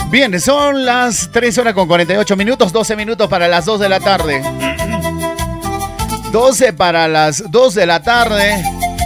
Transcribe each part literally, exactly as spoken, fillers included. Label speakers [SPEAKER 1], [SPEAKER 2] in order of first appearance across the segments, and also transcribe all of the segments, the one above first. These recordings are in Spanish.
[SPEAKER 1] Bien, son las tres horas con cuarenta y ocho minutos, doce minutos para las dos de la tarde. doce para las dos de la tarde.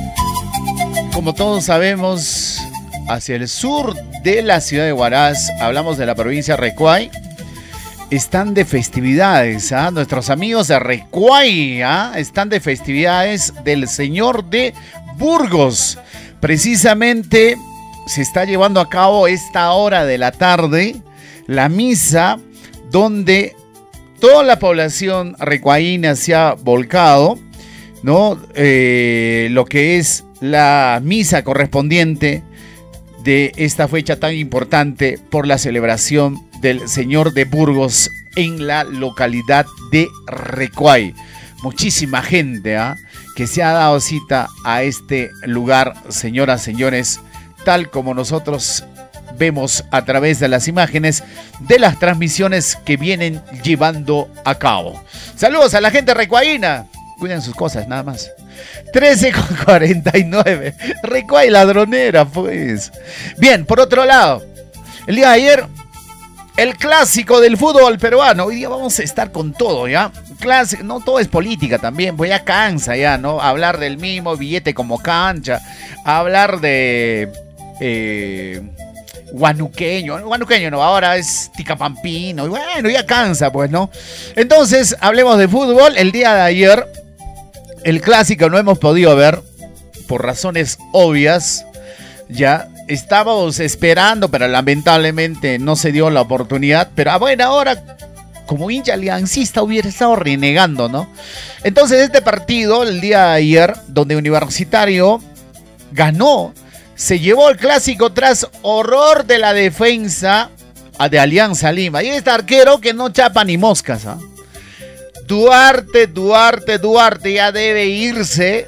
[SPEAKER 1] Como todos sabemos, hacia el sur de la ciudad de Huaraz, hablamos de la provincia de Recuay, están de festividades, ¿ah? Nuestros amigos de Recuay, ¿ah? Están de festividades del Señor de Burgos. Precisamente se está llevando a cabo esta hora de la tarde la misa donde toda la población recuayina se ha volcado, ¿no? Eh, lo que es la misa correspondiente de esta fecha tan importante por la celebración del Señor de Burgos en la localidad de Recuay. Muchísima gente, ¿eh? que se ha dado cita a este lugar, señoras, señores, tal como nosotros vemos a través de las imágenes de las transmisiones que vienen llevando a cabo. Saludos a la gente recuayina. Cuiden sus cosas, nada más. trece con cuarenta y nueve. Recuay ladronera, pues. Bien, por otro lado, el día de ayer, el clásico del fútbol peruano. Hoy día vamos a estar con todo, ¿ya? Clásico, no todo es política también, pues ya cansa ya, ¿no? Hablar del mismo billete como cancha, hablar de eh, guanuqueño, guanuqueño no, ahora es ticapampino, y bueno, ya cansa, pues, ¿no? Entonces, hablemos de fútbol. El día de ayer, el clásico no hemos podido ver por razones obvias, ya. Estábamos esperando, pero lamentablemente no se dio la oportunidad. Pero a buena hora, como hincha aliancista, hubiera estado renegando, ¿no? Entonces, este partido, el día de ayer, donde Universitario ganó, se llevó el clásico tras horror de la defensa de Alianza Lima. Y este arquero que no chapa ni moscas, ¿ah? Duarte, Duarte, Duarte ya debe irse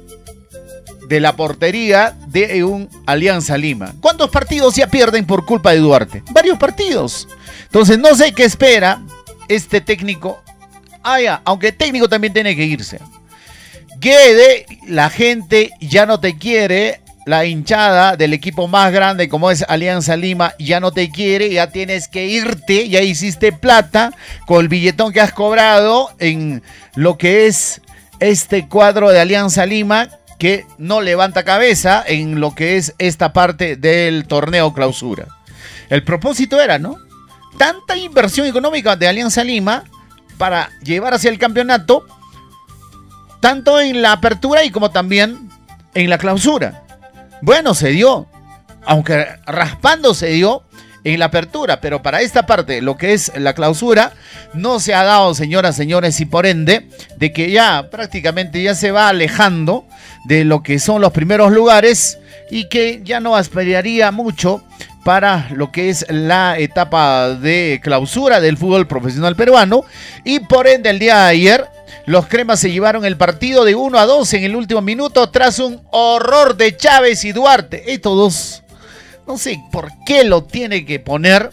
[SPEAKER 1] de la portería de un Alianza Lima. ¿Cuántos partidos ya pierden por culpa de Duarte? Varios partidos. Entonces no sé qué espera este técnico. Ah, ya, aunque el técnico también tiene que irse. Guede, la gente ya no te quiere. La hinchada del equipo más grande como es Alianza Lima ya no te quiere, ya tienes que irte, ya hiciste plata con el billetón que has cobrado en lo que es este cuadro de Alianza Lima, que no levanta cabeza en lo que es esta parte del torneo clausura. El propósito era, ¿no? Tanta inversión económica de Alianza Lima para llevar hacia el campeonato, tanto en la apertura y como también en la clausura. Bueno, se dio, aunque raspando se dio en la apertura, pero para esta parte, lo que es la clausura, no se ha dado, señoras, señores, y por ende, de que ya prácticamente ya se va alejando de lo que son los primeros lugares y que ya no aspiraría mucho para lo que es la etapa de clausura del fútbol profesional peruano. Y por ende, el día de ayer, los cremas se llevaron el partido de uno a dos en el último minuto tras un horror de Chávez y Duarte. Estos dos, no sé por qué lo tiene que poner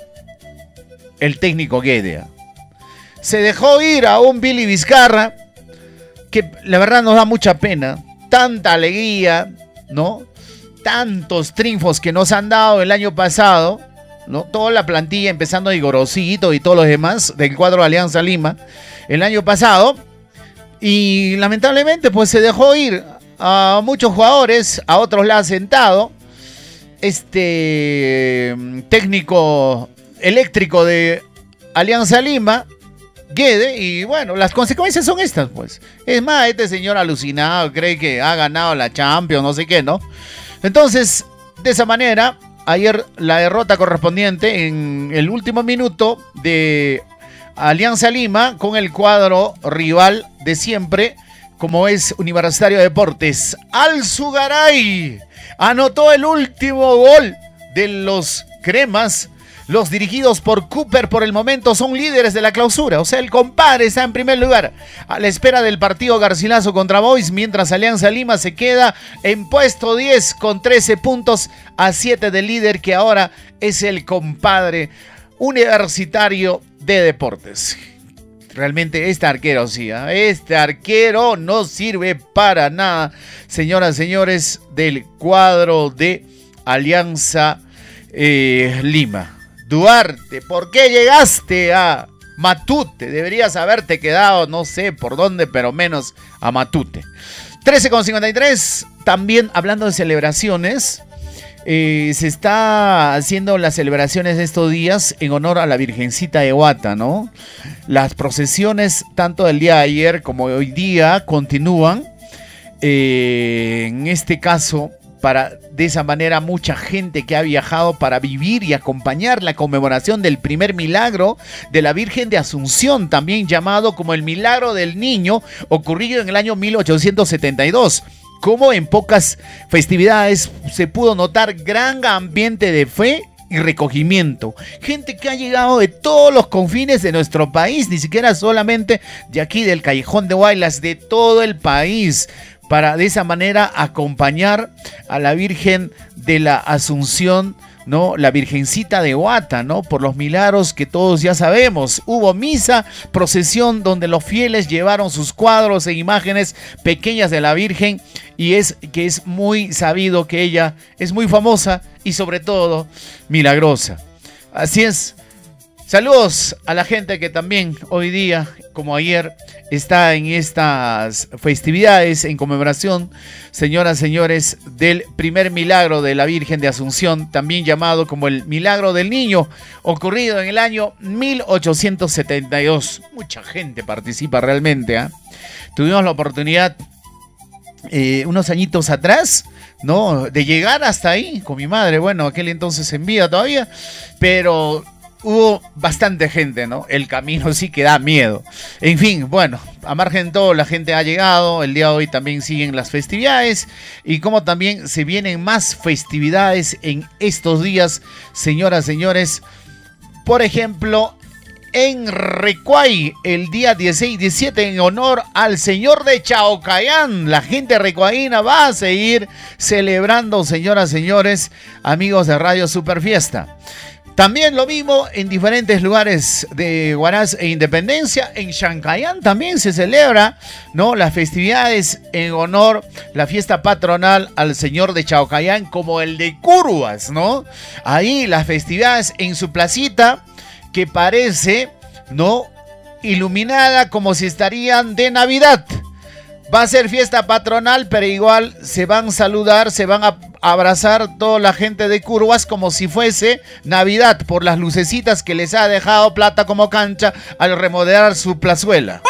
[SPEAKER 1] el técnico Guede. Se dejó ir a un Billy Vizcarra que la verdad nos da mucha pena. Tanta alegría, ¿no? Tantos triunfos que nos han dado el año pasado, ¿no? Toda la plantilla, empezando de Gorosito y todos los demás del cuadro de Alianza Lima el año pasado. Y lamentablemente pues se dejó ir a muchos jugadores, a otros la ha sentado. Este técnico eléctrico de Alianza Lima, Guede, y bueno, las consecuencias son estas, pues. Es más, este señor alucinado cree que ha ganado la Champions, no sé qué, ¿no? Entonces, de esa manera, ayer la derrota correspondiente en el último minuto de Alianza Lima con el cuadro rival de siempre, como es Universitario de Deportes. Alzugaray anotó el último gol de los cremas. Los dirigidos por Cooper por el momento son líderes de la clausura. O sea, el compadre está en primer lugar a la espera del partido Garcilaso contra Boys, mientras Alianza Lima se queda en puesto diez con trece puntos a siete del líder, que ahora es el compadre Universitario de Deportes. Realmente este arquero sí, ¿eh? Este arquero no sirve para nada, señoras y señores del cuadro de Alianza eh, Lima. Duarte, ¿por qué llegaste a Matute? Deberías haberte quedado, no sé por dónde, pero menos a Matute. trece con cincuenta y tres, también hablando de celebraciones, eh, se está haciendo las celebraciones de estos días en honor a la Virgencita de Huata, ¿no? Las procesiones, tanto del día de ayer como hoy día, continúan. Eh, en este caso, para de esa manera mucha gente que ha viajado para vivir y acompañar la conmemoración del primer milagro de la Virgen de Asunción, también llamado como el Milagro del Niño, ocurrido en el año mil ochocientos setenta y dos. Como en pocas festividades se pudo notar gran ambiente de fe y recogimiento. Gente que ha llegado de todos los confines de nuestro país, ni siquiera solamente de aquí del Callejón de Huaylas, de todo el país, para de esa manera acompañar a la Virgen de la Asunción, ¿no? La Virgencita de Huata, ¿no? Por los milagros que todos ya sabemos. Hubo misa, procesión donde los fieles llevaron sus cuadros e imágenes pequeñas de la Virgen, y es que es muy sabido que ella es muy famosa y sobre todo milagrosa. Así es. Saludos a la gente que también hoy día, como ayer, está en estas festividades en conmemoración, señoras y señores, del primer milagro de la Virgen de Asunción, también llamado como el Milagro del Niño, ocurrido en el año mil ochocientos setenta y dos. Mucha gente participa realmente, ¿eh? Tuvimos la oportunidad eh, unos añitos atrás, ¿no?, de llegar hasta ahí con mi madre. Bueno, aquel entonces en vida todavía, pero hubo bastante gente, ¿no? El camino sí que da miedo. En fin, bueno, a margen de todo, la gente ha llegado. El día de hoy también siguen las festividades. Y como también se vienen más festividades en estos días, señoras, señores. Por ejemplo, en Recuay, el día dieciséis y diecisiete, en honor al Señor de Chaocayán. La gente recuayina va a seguir celebrando, señoras, señores, amigos de Radio Superfiesta. También lo mismo en diferentes lugares de Huaraz e Independencia. En Chancayán también se celebra, ¿no?, las festividades en honor, la fiesta patronal al Señor de Chaocayán, como el de Curuas, ¿no? Ahí las festividades en su placita, que parece, ¿no?, iluminada como si estarían de Navidad. Va a ser fiesta patronal, pero igual se van a saludar, se van a abrazar toda la gente de Curuas como si fuese Navidad, por las lucecitas que les ha dejado Plata como Cancha al remodelar su plazuela.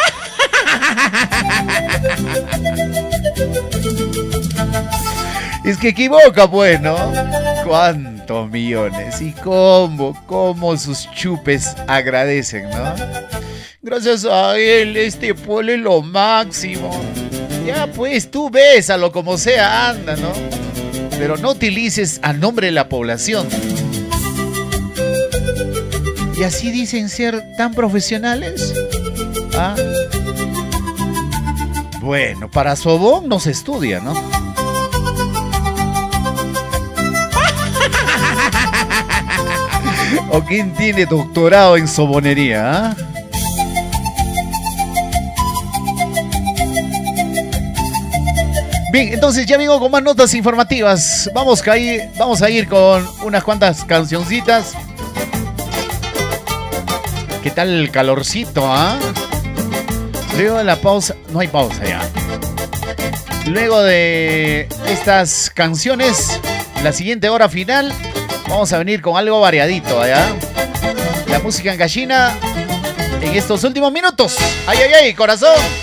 [SPEAKER 1] Es que equivoca, pues, ¿no? ¿Cuántos millones? Y cómo, cómo sus chupes agradecen, ¿no? Gracias a él, este pueblo es lo máximo. Ya, pues, tú bésalo como sea, anda, ¿no? Pero no utilices al nombre de la población. ¿Y así dicen ser tan profesionales? ¿Ah? Bueno, para sobón no se estudia, ¿no? ¿O quién tiene doctorado en sobonería? ¿Ah? Bien, entonces ya vengo con más notas informativas. Vamos a ir, vamos a ir con unas cuantas cancioncitas. ¿Qué tal el calorcito, ah? Luego de la pausa, no hay pausa ya. Luego de estas canciones, la siguiente hora final, vamos a venir con algo variadito, ¿ya? La música en gallina en estos últimos minutos. ¡Ay, ay, ay, corazón!